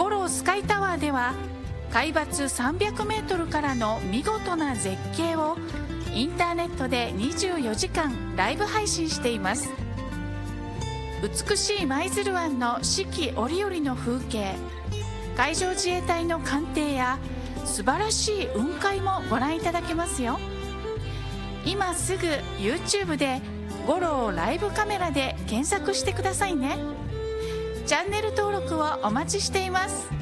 五郎スカイタワーでは海抜300メートルからの見事な絶景をインターネットで24時間ライブ配信しています。美しい舞鶴湾の四季折々の風景、海上自衛隊の艦艇や素晴らしい雲海もご覧いただけますよ。今すぐ YouTube で五郎ライブカメラで検索してくださいね。チャンネル登録をお待ちしています。